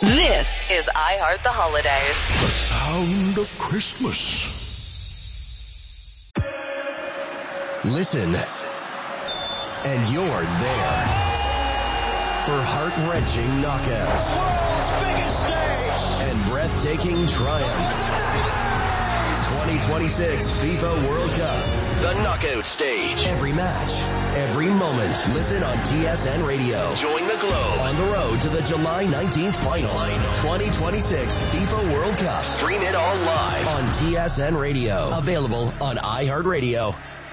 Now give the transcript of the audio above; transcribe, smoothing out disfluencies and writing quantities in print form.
This is I Heart the Holidays. The sound of Christmas. Listen, and you're there for heart-wrenching knockouts, world's biggest stage, and breathtaking triumph. 2026 FIFA World Cup, the knockout stage. Every match, every moment. Listen on TSN Radio. Join the Globe on the road to the July 19th final. 2026 FIFA World Cup. Stream it all live on TSN Radio. Available on iHeartRadio